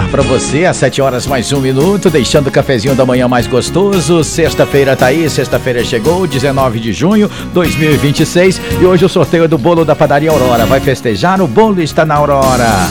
ar pra você, às 7 horas mais 1 minuto, deixando o cafezinho da manhã mais gostoso. Sexta-feira tá aí, sexta-feira chegou, 19 de junho, 2026. E hoje o sorteio do bolo da Padaria Aurora. Vai festejar? O bolo está na Aurora.